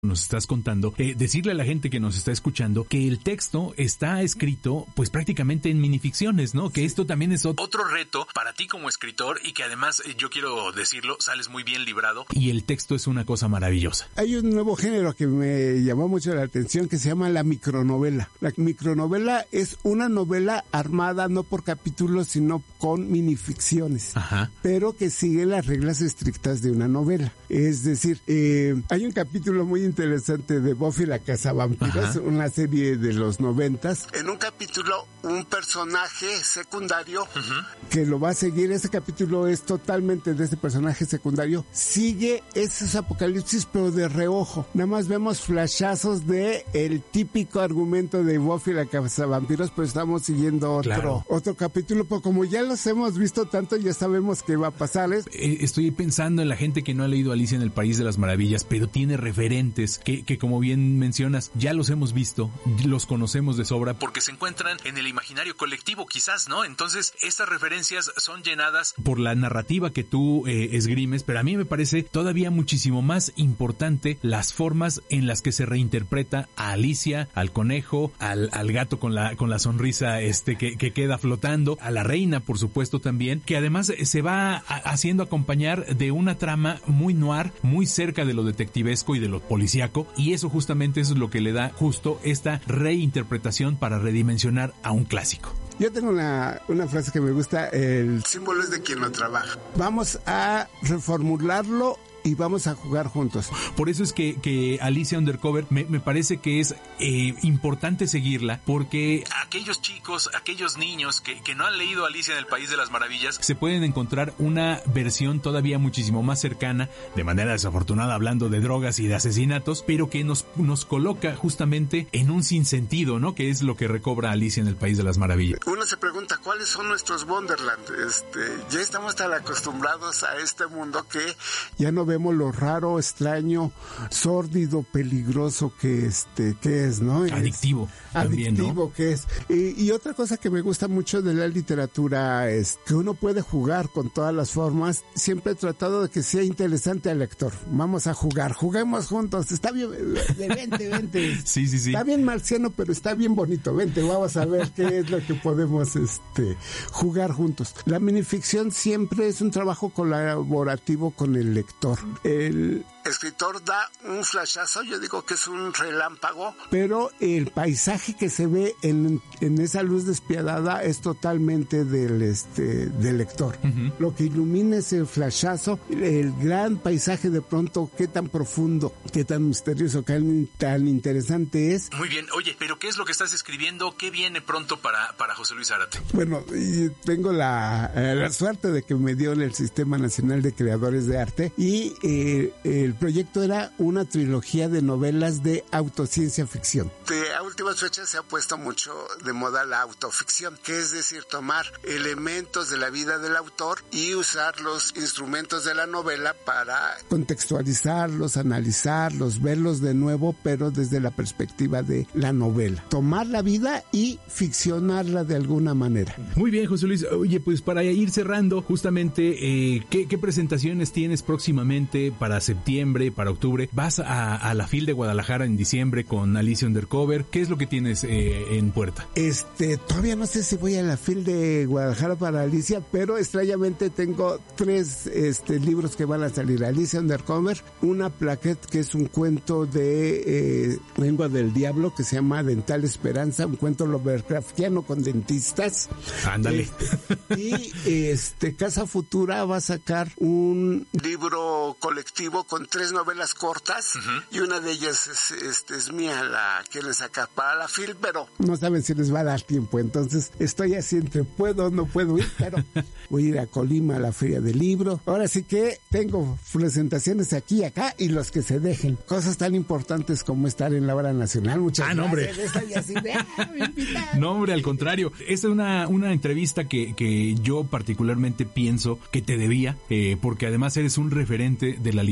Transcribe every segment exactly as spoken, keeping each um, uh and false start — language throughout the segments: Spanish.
nos estás contando, eh, decirle a la gente que nos está escuchando que el texto está escrito pues prácticamente en minificciones, ¿no? Que esto también es otro, otro reto para ti como escritor y que además, eh, yo quiero decirlo, sales muy bien librado y el texto es una cosa maravillosa. Hay un nuevo género que me llamó mucho la atención que se llama la micronovela. La micronovela es una novela armada no por capítulos sino con minificciones, Ajá. pero que sigue las reglas estrictas de una novela. Es decir, eh, hay un capítulo muy interesante de Buffy la Cazavampiros, una serie de los noventas. En un capítulo, un personaje secundario uh-huh. que lo va a seguir, ese capítulo es totalmente de ese personaje secundario, sigue esos apocalipsis pero de reojo. Nada más vemos flashazos de el típico argumento de Buffy la Cazavampiros, pero estamos siguiendo otro, claro. otro capítulo, pero como ya los hemos visto tanto, ya sabemos qué va a pasar. Es... Estoy pensando en la gente que no ha leído Alicia en el País de las Maravillas, pero tiene referentes que, que como bien mencionas, ya los hemos visto, los conocemos de sobra, porque se encuentran en el imaginario colectivo quizás, ¿no? Entonces, estas referencias son llenadas por la narrativa que tú eh, esgrimes, pero a mí me parece todavía muchísimo más importante las formas en las que se reinterpreta a Alicia, al conejo, al, al gato con la, con la sonrisa este que, que queda flotando, a la reina, por supuesto también, que además se va a, haciendo acompañar de una trama muy noir, muy cerca de lo detectivesco y de lo policíaco, y eso justamente es lo que le da justo esta reinterpretación para redimensionar a un clásico. Yo tengo una, una frase que me gusta, el símbolo es de quien lo trabaja. Vamos a reformularlo y vamos a jugar juntos. Por eso es que, que Alicia Undercover me, me parece que es eh, importante seguirla, porque aquellos chicos, aquellos niños que, que no han leído Alicia en el País de las Maravillas, se pueden encontrar una versión todavía muchísimo más cercana, de manera desafortunada hablando de drogas y de asesinatos, pero que nos, nos coloca justamente en un sinsentido, ¿no? Que es lo que recobra Alicia en el País de las Maravillas. Uno se pregunta, ¿cuáles son nuestros Wonderland? Este, ya estamos tan acostumbrados a este mundo que ya no vemos lo raro, extraño, sórdido, peligroso que este que es, ¿no? Adictivo. Es, también, adictivo ¿no? que es. Y, y otra cosa que me gusta mucho de la literatura es que uno puede jugar con todas las formas. Siempre he tratado de que sea interesante al lector. Vamos a jugar, juguemos juntos. Está bien, vente, vente. Sí, sí, sí. Está bien marciano, pero está bien bonito. Vente, vamos a ver qué es lo que podemos este jugar juntos. La minificción siempre es un trabajo colaborativo con el lector. El escritor da un flashazo, yo digo que es un relámpago, pero el paisaje que se ve en, en esa luz despiadada es totalmente del este del lector. Uh-huh. Lo que ilumina ese flashazo, el gran paisaje de pronto, qué tan profundo, qué tan misterioso, qué tan interesante es. Muy bien, oye, pero ¿qué es lo que estás escribiendo? ¿Qué viene pronto para, para José Luis Zárate? Bueno, tengo la, la suerte de que me dio en el Sistema Nacional de Creadores de Arte y eh, el proyecto era una trilogía de novelas de autociencia ficción. De a últimas fechas se ha puesto mucho de moda la autoficción, que es decir, tomar elementos de la vida del autor y usar los instrumentos de la novela para contextualizarlos, analizarlos, verlos de nuevo, pero desde la perspectiva de la novela. Tomar la vida y ficcionarla de alguna manera. Muy bien, José Luis. Oye, pues para ir cerrando, justamente, eh, ¿qué, qué presentaciones tienes próximamente para septiembre, para octubre? ¿Vas a, a la FIL de Guadalajara en diciembre con Alicia Undercover? ¿Qué es lo que tienes eh, en puerta? Este, todavía no sé si voy a la FIL de Guadalajara para Alicia, pero extrañamente tengo tres este, libros que van a salir. Alicia Undercover, una plaquette que es un cuento de eh, Lengua del Diablo que se llama Dental Esperanza, un cuento Lovecraftiano con dentistas. Ándale. Este, y este, Casa Futura va a sacar un libro colectivo con tres novelas cortas, uh-huh. y una de ellas es, este, es mía, la que le saca para la FIL, pero no saben si les va a dar tiempo, entonces estoy así entre puedo o no puedo ir, pero voy a ir a Colima a la Feria del Libro. Ahora sí que tengo presentaciones aquí y acá y los que se dejen. Cosas tan importantes como estar en la Hora Nacional. Muchas ah, no, hombre. Así de, ah, no, hombre, al contrario. Esta es una, una entrevista que, que yo particularmente pienso que te debía, eh, porque además eres un referente de la literatura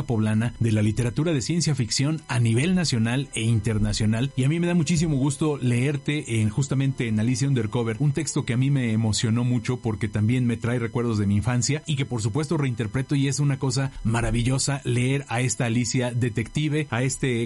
poblana de la literatura de ciencia ficción a nivel nacional e internacional, y a mí me da muchísimo gusto leerte en justamente en Alicia Undercover, un texto que a mí me emocionó mucho porque también me trae recuerdos de mi infancia y que por supuesto reinterpreto, y es una cosa maravillosa leer a esta Alicia detective, a este